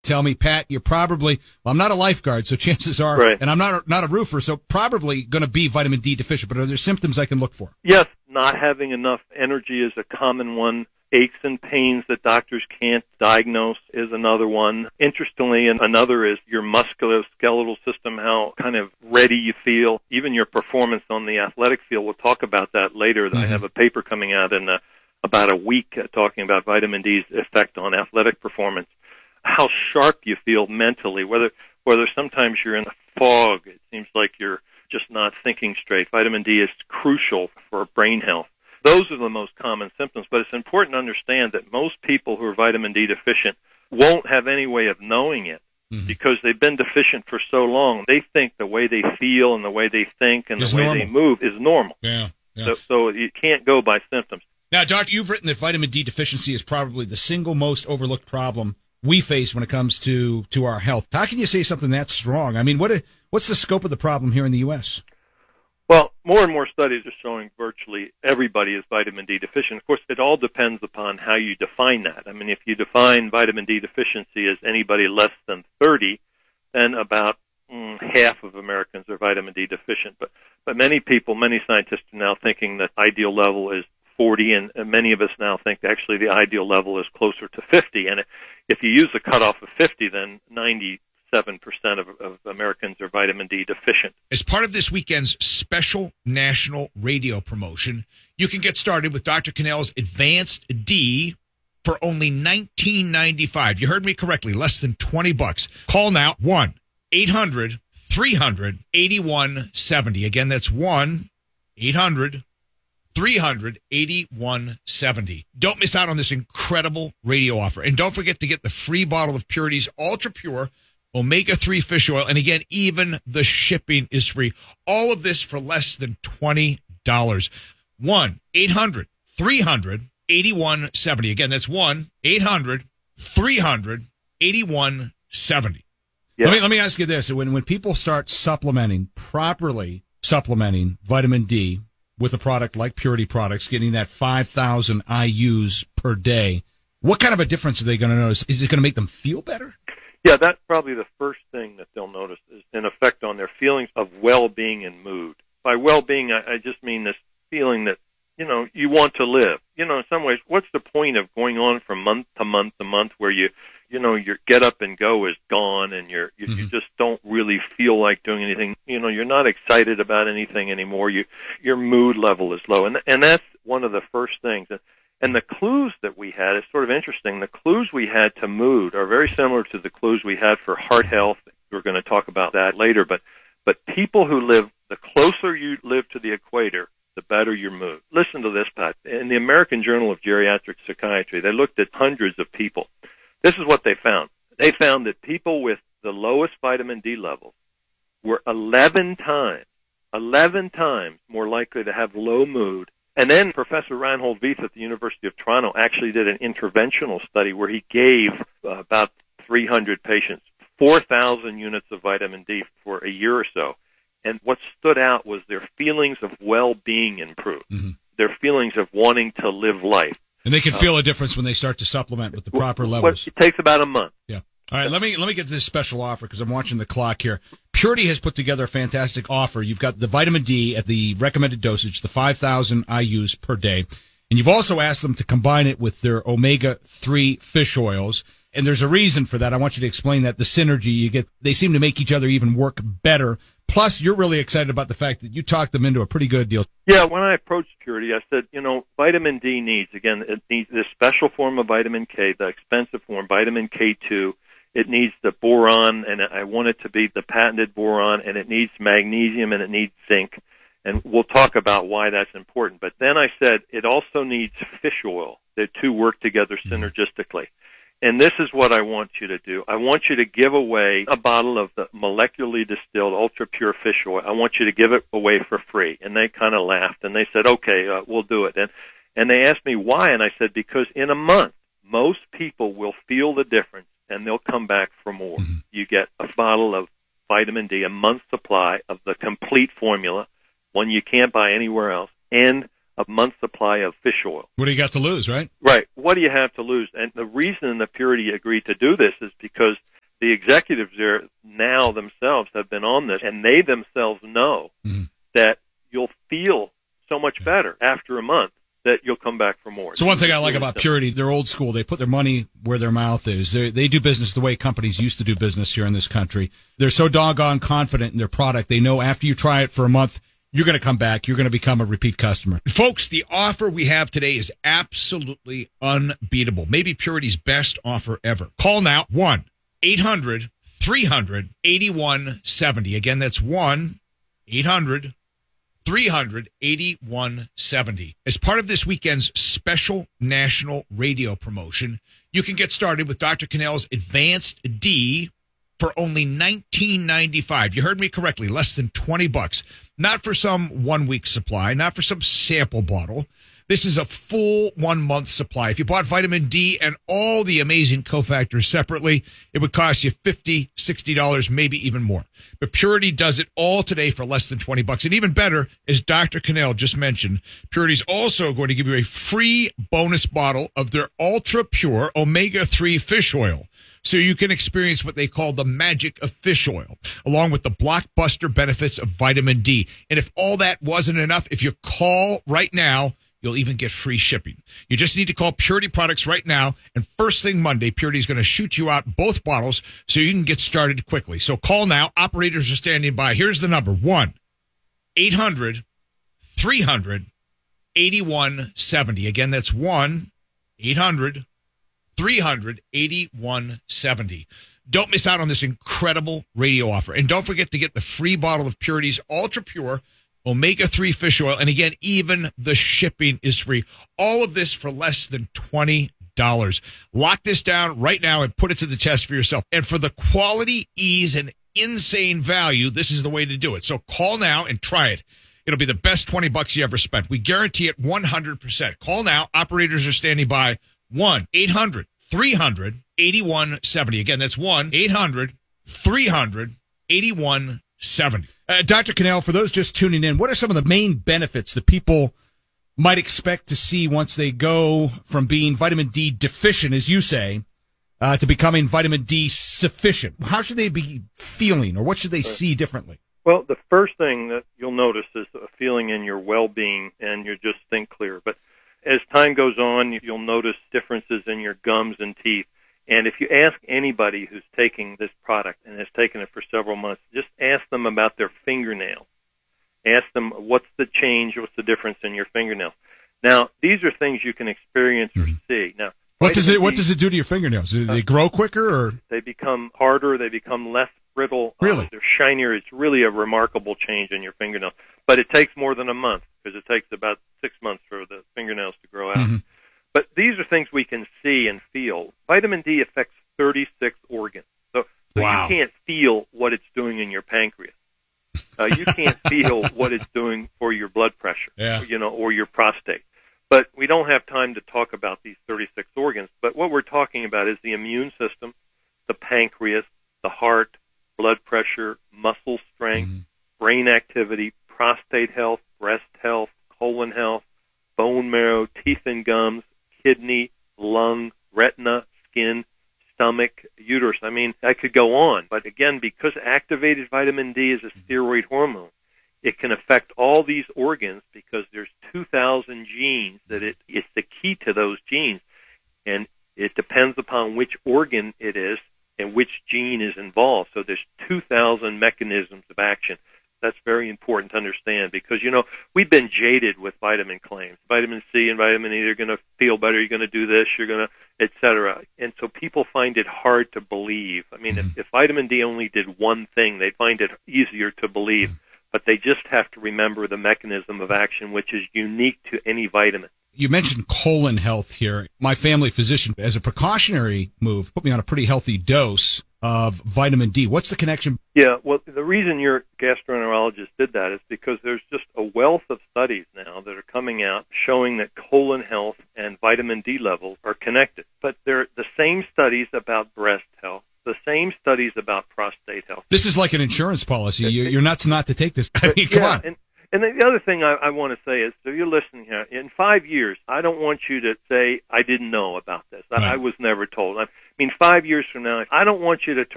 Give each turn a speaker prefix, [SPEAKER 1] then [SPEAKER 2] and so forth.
[SPEAKER 1] tell me, Pat, you're probably, well, I'm not a lifeguard, so chances are,
[SPEAKER 2] right.
[SPEAKER 1] And I'm not a roofer, so probably going to be vitamin D deficient, but are there symptoms I can look for?
[SPEAKER 2] Yes, not having enough energy is a common one. Aches and pains that doctors can't diagnose is another one. Interestingly, another is your musculoskeletal system, how kind of ready you feel, even your performance on the athletic field. We'll talk about that later. I have a paper coming out in about a week talking about vitamin D's effect on athletic performance. How sharp you feel mentally, whether sometimes you're in a fog, it seems like you're just not thinking straight. Vitamin D is crucial for brain health. Those are the most common symptoms, but it's important to understand that most people who are vitamin D deficient won't have any way of knowing it because they've been deficient for so long. They think the way they feel and the way they think and the way they move is normal.
[SPEAKER 1] Yeah.
[SPEAKER 2] So you can't go by symptoms.
[SPEAKER 1] Now, Doctor, you've written that vitamin D deficiency is probably the single most overlooked problem we face when it comes to our health. How can you say something that strong? I mean, what's the scope of the problem here in the U.S.?
[SPEAKER 2] Well, more and more studies are showing virtually everybody is vitamin D deficient. Of course, it all depends upon how you define that. I mean, if you define vitamin D deficiency as anybody less than 30, then about half of Americans are vitamin D deficient. But many people, many scientists are now thinking that ideal level is 40, and many of us now think actually the ideal level is closer to 50. And if you use a cutoff of 50, then 97% of Americans are vitamin D deficient.
[SPEAKER 3] As part of this weekend's special national radio promotion, you can get started with Dr. Cannell's Advanced D for only $19.95. You heard me correctly, less than $20. Call now, 1-800-300-8170. Again, that's 1-800-300-8170. Don't miss out on this incredible radio offer. And don't forget to get the free bottle of Purity's Ultra Pure Omega-3 fish oil. And again, even the shipping is free. All of this for less than $20. 1-800-300-8170. Again, that's 1-800-300-8170.
[SPEAKER 2] Yes.
[SPEAKER 1] Let me ask you this. When people start properly supplementing vitamin D with a product like Purity Products, getting that 5,000 IUs per day, what kind of a difference are they going to notice? Is it going to make them feel better?
[SPEAKER 2] Yeah, that's probably the first thing that they'll notice is an effect on their feelings of well-being and mood. By well-being, I just mean this feeling that, you want to live. In some ways, what's the point of going on from month to month to month where your get up and go is gone and you just don't really feel like doing anything. You're not excited about anything anymore. Your mood level is low. And that's one of the first things. And the clues that we had is sort of interesting. The clues we had to mood are very similar to the clues we had for heart health. We're going to talk about that later. But people who live, the closer you live to the equator, the better your mood. Listen to this, Pat. In the American Journal of Geriatric Psychiatry, they looked at hundreds of people. This is what they found. They found that people with the lowest vitamin D levels were 11 times more likely to have low mood. And then Professor Reinhold Vieth at the University of Toronto actually did an interventional study where he gave about 300 patients 4,000 units of vitamin D for a year or so. And what stood out was their feelings of well-being improved, their feelings of wanting to live life.
[SPEAKER 1] And they can feel a difference when they start to supplement with the proper levels.
[SPEAKER 2] It takes about a month.
[SPEAKER 1] Yeah. All right, let me get to this special offer because I'm watching the clock here. Purity has put together a fantastic offer. You've got the vitamin D at the recommended dosage, the 5,000 IUs per day. And you've also asked them to combine it with their omega-3 fish oils. And there's a reason for that. I want you to explain that. The synergy you get, they seem to make each other even work better. Plus, you're really excited about the fact that you talked them into a pretty good deal.
[SPEAKER 2] Yeah, when I approached Purity, I said, vitamin D it needs this special form of vitamin K, the expensive form, vitamin K2. It needs the boron, and I want it to be the patented boron, and it needs magnesium, and it needs zinc. And we'll talk about why that's important. But then I said it also needs fish oil. The two work together synergistically. And this is what I want you to do. I want you to give away a bottle of the molecularly distilled ultra-pure fish oil. I want you to give it away for free. And they kind of laughed, and they said, okay, we'll do it. And they asked me why, and I said, because in a month, most people will feel the difference, and they'll come back for more. You get a bottle of vitamin D, a month's supply of the complete formula, one you can't buy anywhere else, and a month's supply of fish oil.
[SPEAKER 1] What do you got to lose, right?
[SPEAKER 2] Right. What do you have to lose? And the reason that Purity agreed to do this is because the executives there now themselves have been on this, and they themselves know that you'll feel so much better after a month that you'll come back for more.
[SPEAKER 1] So one thing I like about Purity, they're old school. They put their money where their mouth is. They do business the way companies used to do business here in this country. They're so doggone confident in their product. They know after you try it for a month, you're going to come back. You're going to become a repeat customer.
[SPEAKER 3] Folks, the offer we have today is absolutely unbeatable. Maybe Purity's best offer ever. Call now, 1-800-300-8170. Again, that's 1-800-300-8170. As part of this weekend's special national radio promotion, you can get started with Dr. Cannell's Advanced D for only $19.95. You heard me correctly, less than $20. Not for some 1 week supply, not for some sample bottle. This is a full 1 month supply. If you bought vitamin D and all the amazing cofactors separately, it would cost you $50, $60, maybe even more. But Purity does it all today for less than $20. And even better, as Dr. Cannell just mentioned, Purity's also going to give you a free bonus bottle of their ultra pure omega-3 fish oil, so you can experience what they call the magic of fish oil, along with the blockbuster benefits of vitamin D. And if all that wasn't enough, if you call right now, you'll even get free shipping. You just need to call Purity Products right now, and first thing Monday, Purity is going to shoot you out both bottles so you can get started quickly. So call now. Operators are standing by. Here's the number, 1-800-300-8170. Again, that's 1-800-300-8170. Don't miss out on this incredible radio offer. And don't forget to get the free bottle of Purity's Ultra Pure Omega-3 fish oil. And again, even the shipping is free. All of this for less than $20. Lock this down right now and put it to the test for yourself. And for the quality, ease, and insane value, this is the way to do it. So call now and try it. It'll be the best $20 you ever spent. We guarantee it 100%. Call now. Operators are standing by. 1-800-300-8170. Again, that's 1-800-300-8170.
[SPEAKER 1] Dr. Cannell, for those just tuning in, what are some of the main benefits that people might expect to see once they go from being vitamin D deficient, as you say, to becoming vitamin D sufficient? How should they be feeling, or what should they see differently?
[SPEAKER 2] Well, the first thing that you'll notice is a feeling in your well-being, and you just think clear. But as time goes on, you'll notice differences in your gums and teeth. And if you ask anybody who's taking this product and has taken it for several months, just ask them about their fingernails. Ask them what's the change, what's the difference in your fingernails. Now, these are things you can experience or see. Now,
[SPEAKER 1] what does it do to your fingernails? Do they grow quicker, or
[SPEAKER 2] they become harder? They become less brittle.
[SPEAKER 1] Really?
[SPEAKER 2] They're shinier. It's really a remarkable change in your fingernails. But it takes more than a month, because it takes about 6 months for the fingernails to grow out. Mm-hmm. But these are things we can see and feel. Vitamin D affects 36 organs. So
[SPEAKER 1] wow.
[SPEAKER 2] You can't feel what it's doing in your pancreas. You can't feel what it's doing for your blood pressure, or your prostate. But we don't have time to talk about these 36 organs. But what we're talking about is the immune system, the pancreas, the heart, blood pressure, muscle strength, brain activity, prostate health, breast health, colon health, bone marrow, teeth and gums, kidney, lung, retina, skin, stomach, uterus. I mean, I could go on. But again, because activated vitamin D is a steroid hormone, it can affect all these organs because there's 2,000 genes that it's the key to those genes. And it depends upon which organ it is and which gene is involved. So there's 2,000 mechanisms of action. That's very important to understand because, we've been jaded with vitamin claims. Vitamin C and vitamin E, you're going to feel better, you're going to do this, you're going to, et cetera. And so people find it hard to believe. I mean, if vitamin D only did one thing, they'd find it easier to believe. But they just have to remember the mechanism of action, which is unique to any vitamin.
[SPEAKER 1] You mentioned colon health here. My family physician, as a precautionary move, put me on a pretty healthy dose of vitamin D. What's the connection?
[SPEAKER 2] Yeah, well, the reason your gastroenterologist did that is because there's just a wealth of studies now that are coming out showing that colon health and vitamin D levels are connected. But they're the same studies about breast health, the same studies about prostate health.
[SPEAKER 1] This is like an insurance policy. You're nuts not to take this. I mean, come on.
[SPEAKER 2] And the other thing I want to say is, if you're listening here, in 5 years, I don't want you to say, I didn't know about this.
[SPEAKER 1] Right.
[SPEAKER 2] I was never told. I mean, 5 years from now, I don't want you to turn